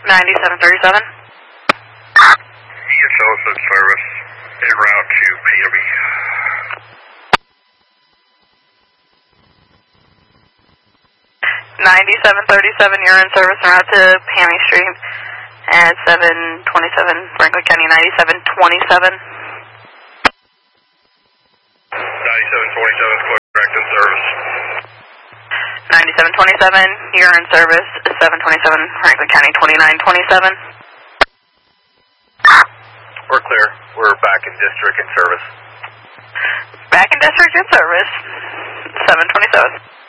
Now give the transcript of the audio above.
9737. ESL is in service, en route to PME. 9737, you're in service en route to Pammy Street at 727 Franklin County. 9727. 9727, correct in service. 9727, you're in service 727 Franklin County. 2927. We're clear. We're back in district in service. Back in district in service 727.